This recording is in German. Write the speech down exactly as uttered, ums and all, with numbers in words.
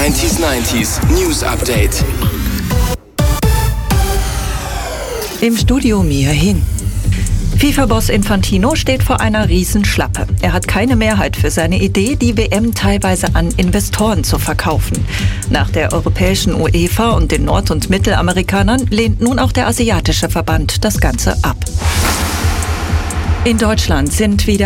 neunzig neunzig News Update. Im Studio Mia Hin. FIFA-Boss Infantino steht vor einer Riesenschlappe. Er hat keine Mehrheit für seine Idee, die W M teilweise an Investoren zu verkaufen. Nach der europäischen UEFA und den Nord- und Mittelamerikanern lehnt nun auch der asiatische Verband das Ganze ab. In Deutschland sind wieder